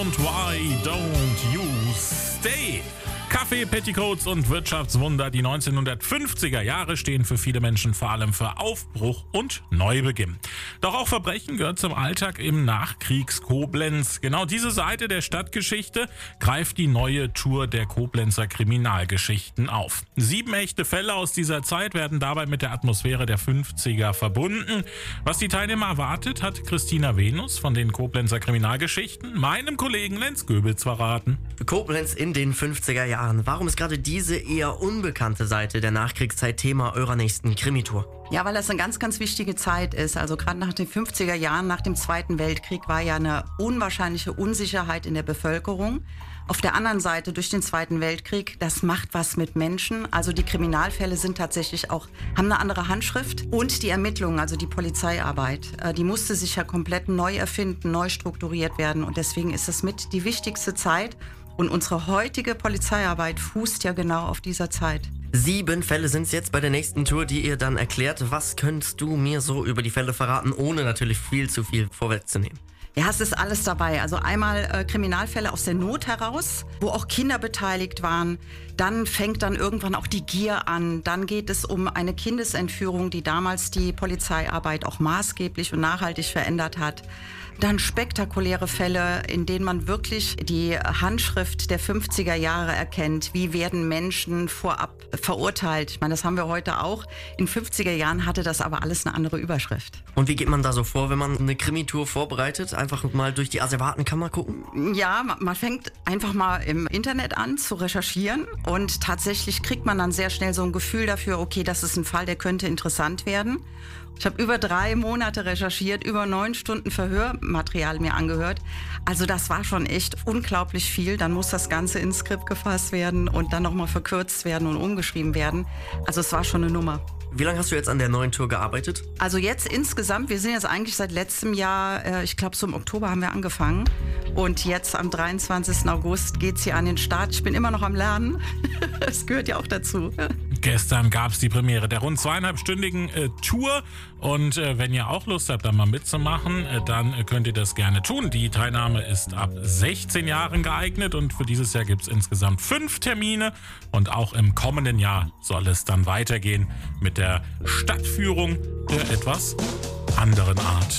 Und Why Don't You Stay? Kaffee, Petticoats und Wirtschaftswunder. Die 1950er Jahre stehen für viele Menschen vor allem für Aufbruch und Neubeginn. Doch auch Verbrechen gehört zum Alltag im Nachkriegs-Koblenz. Genau diese Seite der Stadtgeschichte greift die neue Tour der Koblenzer Kriminalgeschichten auf. 7 echte Fälle aus dieser Zeit werden dabei mit der Atmosphäre der 50er verbunden. Was die Teilnehmer erwartet, hat Christina Venus von den Koblenzer Kriminalgeschichten meinem Kollegen Lenz Göbitz verraten. Koblenz in den 50er Jahren. Warum ist gerade diese eher unbekannte Seite der Nachkriegszeit Thema eurer nächsten Krimi-Tour? Ja, weil das eine ganz, ganz wichtige Zeit ist. Also gerade nach den 50er Jahren, nach dem Zweiten Weltkrieg, war ja eine unwahrscheinliche Unsicherheit in der Bevölkerung. Auf der anderen Seite durch den Zweiten Weltkrieg, das macht was mit Menschen. Also die Kriminalfälle sind tatsächlich auch, haben eine andere Handschrift. Und die Ermittlungen, also die Polizeiarbeit, die musste sich ja komplett neu erfinden, neu strukturiert werden. Und deswegen ist das mit die wichtigste Zeit. Und unsere heutige Polizeiarbeit fußt ja genau auf dieser Zeit. 7 Fälle sind es jetzt bei der nächsten Tour, die ihr dann erklärt. Was könntest du mir so über die Fälle verraten, ohne natürlich viel zu viel vorwegzunehmen? Ja, es ist alles dabei. Also einmal Kriminalfälle aus der Not heraus, wo auch Kinder beteiligt waren. Dann fängt dann irgendwann auch die Gier an. Dann geht es um eine Kindesentführung, die damals die Polizeiarbeit auch maßgeblich und nachhaltig verändert hat. Dann spektakuläre Fälle, in denen man wirklich die Handschrift der 50er Jahre erkennt. Wie werden Menschen vorab verurteilt? Ich meine, das haben wir heute auch. In 50er Jahren hatte das aber alles eine andere Überschrift. Und wie geht man da so vor, wenn man eine Krimi-Tour vorbereitet? Einfach mal durch die Asservatenkammer gucken? Ja, man fängt einfach mal im Internet an zu recherchieren und tatsächlich kriegt man dann sehr schnell so ein Gefühl dafür, okay, das ist ein Fall, der könnte interessant werden. Ich habe über 3 Monate recherchiert, über 9 Stunden Verhörmaterial mir angehört. Also das war schon echt unglaublich viel. Dann muss das Ganze ins Skript gefasst werden und dann nochmal verkürzt werden und umgeschrieben werden. Also es war schon eine Nummer. Wie lange hast du jetzt an der neuen Tour gearbeitet? Also jetzt insgesamt, wir sind jetzt eigentlich seit letztem Jahr, ich glaube so im Oktober haben wir angefangen. Und jetzt am 23. August geht's hier an den Start. Ich bin immer noch am Lernen. Das gehört ja auch dazu. Gestern gab es die Premiere der rund 2,5-stündigen Tour. Und wenn ihr auch Lust habt, da mal mitzumachen, dann könnt ihr das gerne tun. Die Teilnahme ist ab 16 Jahren geeignet und für dieses Jahr gibt es insgesamt 5 Termine. Und auch im kommenden Jahr soll es dann weitergehen mit der Stadtführung der etwas anderen Art.